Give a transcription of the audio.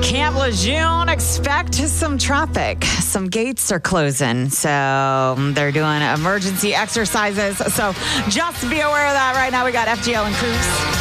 Camp Lejeune, expect some traffic. Some gates are closing, so they're doing emergency exercises. So just be aware of that right now. We got FGL and Cruz.